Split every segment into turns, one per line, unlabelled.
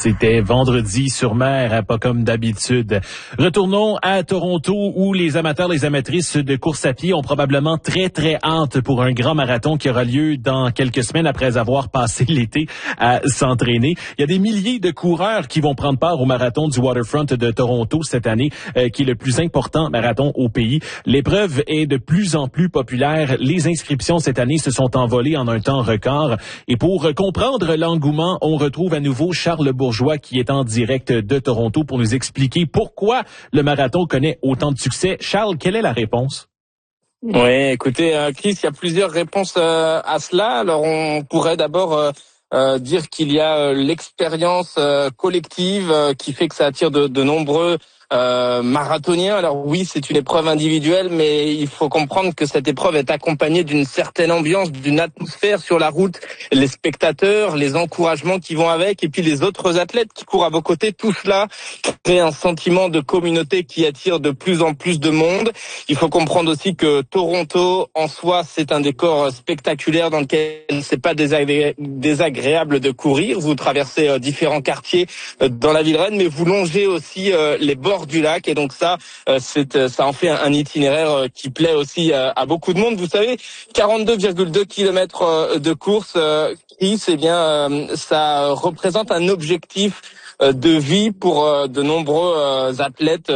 C'était vendredi sur mer, pas comme d'habitude. Retournons à Toronto où les amateurs, les amatrices de course à pied ont probablement très hâte pour un grand marathon qui aura lieu dans quelques semaines après avoir passé l'été à s'entraîner. Il y a des milliers de coureurs qui vont prendre part au marathon du Waterfront de Toronto cette année, qui est le plus important marathon au pays. L'épreuve est de plus en plus populaire. Les inscriptions cette année se sont envolées en un temps record. Et pour comprendre l'engouement, on retrouve à nouveau Charles Bourgeois qui est en direct de Toronto pour nous expliquer pourquoi le marathon connaît autant de succès. Charles, quelle est la réponse?
Oui, écoutez, Chris, il y a plusieurs réponses à cela. Alors, on pourrait d'abord dire qu'il y a l'expérience collective qui fait que ça attire de nombreux marathoniens. Alors oui, c'est une épreuve individuelle, mais il faut comprendre que cette épreuve est accompagnée d'une certaine ambiance, d'une atmosphère sur la route, les spectateurs, les encouragements qui vont avec, et puis les autres athlètes qui courent à vos côtés. Tout cela crée un sentiment de communauté qui attire de plus en plus de monde. Il faut comprendre aussi que Toronto, en soi, c'est un décor spectaculaire dans lequel c'est pas désagréable de courir. Vous traversez différents quartiers dans la ville reine, mais vous longez aussi les bords du lac, et donc ça en fait un itinéraire qui plaît aussi à beaucoup de monde. Vous savez, 42,2 kilomètres de course, Chris, eh bien ça représente un objectif de vie pour de nombreux athlètes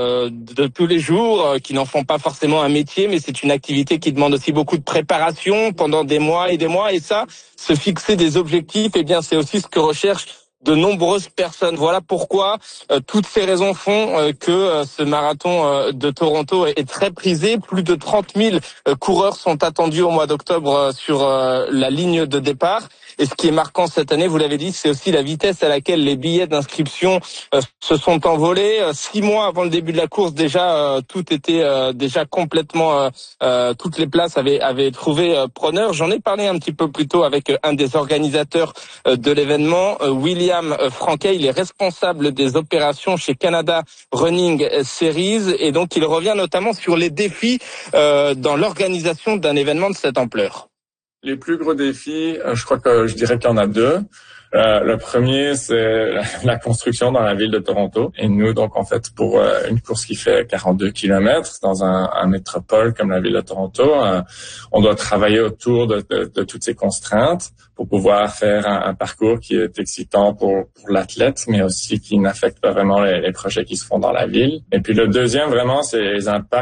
de tous les jours qui n'en font pas forcément un métier, mais c'est une activité qui demande aussi beaucoup de préparation pendant des mois, et ça, se fixer des objectifs, eh bien c'est aussi ce que recherchent de nombreuses personnes. Voilà pourquoi toutes ces raisons font que ce marathon de Toronto est très prisé. Plus de 30 000 coureurs sont attendus au mois d'octobre sur la ligne de départ. Et ce qui est marquant cette année, vous l'avez dit, c'est aussi la vitesse à laquelle les billets d'inscription se sont envolés. 6 mois avant le début de la course, déjà tout était déjà complètement, toutes les places avaient trouvé preneur. J'en ai parlé un petit peu plus tôt avec un des organisateurs de l'événement, William Franquet. Il est responsable des opérations chez Canada Running Series, et donc il revient notamment sur les défis dans l'organisation d'un événement de cette ampleur.
Les plus gros défis, je dirais qu'il y en a deux. Le premier, c'est la construction dans la ville de Toronto. Et nous, donc, en fait, pour une course qui fait 42 kilomètres dans un métropole comme la ville de Toronto, on doit travailler autour de toutes ces contraintes pour pouvoir faire un parcours qui est excitant pour l'athlète, mais aussi qui n'affecte pas vraiment les projets qui se font dans la ville. Et puis le deuxième, vraiment, c'est les impacts